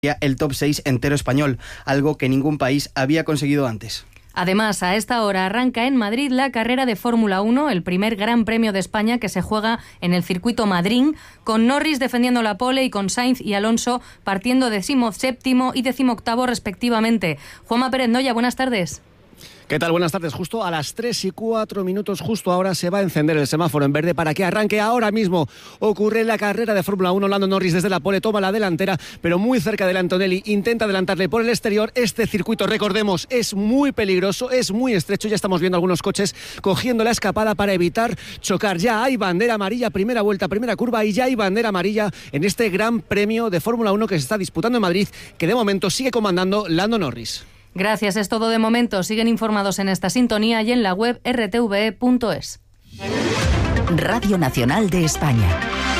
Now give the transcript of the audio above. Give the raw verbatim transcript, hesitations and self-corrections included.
el top seis entero español, algo que ningún país había conseguido antes. Además, a esta hora arranca en Madrid la carrera de Fórmula uno, el primer Gran Premio de España que se juega en el circuito Madrid, con Norris defendiendo la pole y con Sainz y Alonso partiendo decimoséptimo y decimoctavo respectivamente. Juanma Pérez Noya, buenas tardes. ¿Qué tal? Buenas tardes. Justo a las tres y cuatro minutos, justo ahora se va a encender el semáforo en verde para que arranque ahora mismo. Ocurre la carrera de Fórmula uno. Lando Norris desde la pole toma la delantera, pero muy cerca de Antonelli. Intenta adelantarle por el exterior. Este circuito, recordemos, es muy peligroso, es muy estrecho. Ya estamos viendo algunos coches cogiendo la escapada para evitar chocar. Ya hay bandera amarilla, primera vuelta, primera curva, y ya hay bandera amarilla en este Gran Premio de Fórmula uno que se está disputando en Madrid, que de momento sigue comandando Lando Norris. Gracias, es todo de momento. Siguen informados en esta sintonía y en la web r t v e punto es. Radio Nacional de España.